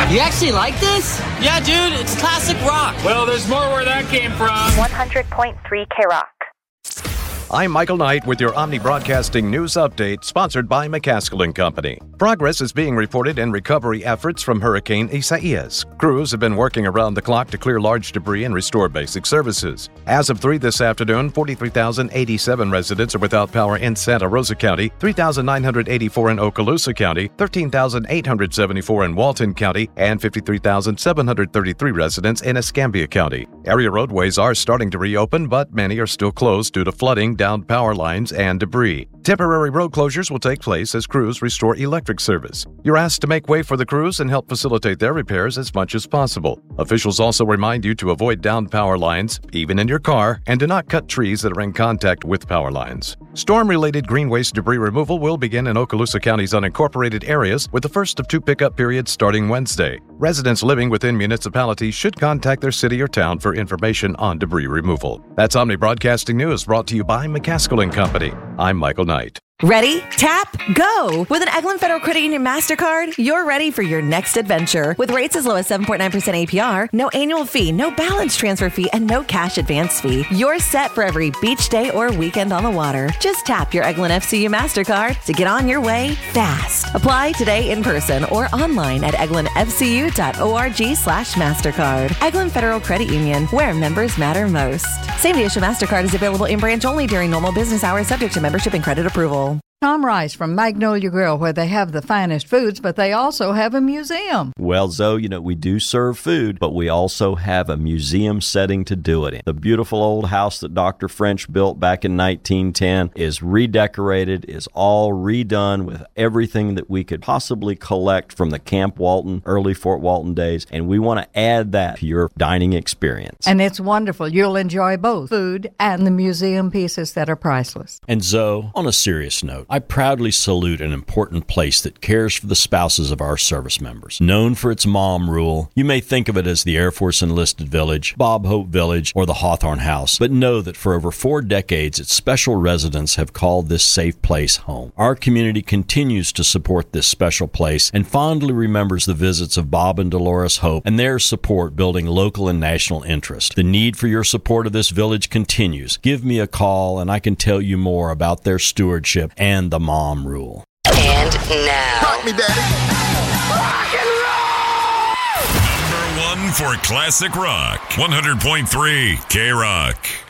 You actually like this? Yeah, dude, it's classic rock. Well, there's more where that came from. 100.3 K-Rock. I'm Michael Knight with your Omni Broadcasting News Update, sponsored by McCaskill & Company. Progress is being reported in recovery efforts from Hurricane Isaias. Crews have been working around the clock to clear large debris and restore basic services. As of 3 this afternoon, 43,087 residents are without power in Santa Rosa County, 3,984 in Okaloosa County, 13,874 in Walton County, and 53,733 residents in Escambia County. Area roadways are starting to reopen, but many are still closed due to flooding, downed power lines, and debris. Temporary road closures will take place as crews restore electric service. You're asked to make way for the crews and help facilitate their repairs as much as possible. Officials also remind you to avoid downed power lines, even in your car, and do not cut trees that are in contact with power lines. Storm-related green waste debris removal will begin in Okaloosa County's unincorporated areas, with the first of 2 pickup periods starting Wednesday. Residents living within municipalities should contact their city or town for information on debris removal. That's Omni Broadcasting News, brought to you by McCaskill & Company. I'm Michael Knight. Ready, tap, go! With an Eglin Federal Credit Union MasterCard, you're ready for your next adventure. With rates as low as 7.9% APR, no annual fee, no balance transfer fee, and no cash advance fee. You're set for every beach day or weekend on the water. Just tap your Eglin FCU MasterCard to get on your way fast. Apply today in person or online at eglinfcu.org/MasterCard. Eglin Federal Credit Union, where members matter most. Same-day issue MasterCard is available in branch only during normal business hours, subject to membership and credit approval. Tom Rice from Magnolia Grill, where they have the finest foods, but they also have a museum. Well, Zoe, we do serve food, but we also have a museum setting to do it in. The beautiful old house that Dr. French built back in 1910 is redecorated, is all redone with everything that we could possibly collect from the Camp Walton, early Fort Walton days, and we want to add that to your dining experience. And it's wonderful. You'll enjoy both food and the museum pieces that are priceless. And Zoe, on a serious note, I proudly salute an important place that cares for the spouses of our service members. Known for its mom rule, you may think of it as the Air Force Enlisted Village, Bob Hope Village, or the Hawthorne House, but know that for over 4 decades, its special residents have called this safe place home. Our community continues to support this special place and fondly remembers the visits of Bob and Dolores Hope and their support building local and national interest. The need for your support of this village continues. Give me a call and I can tell you more about their stewardship and the mom rule. And now, rock me, daddy. Rock and roll. Number 1 for classic rock. 100.3 K-Rock.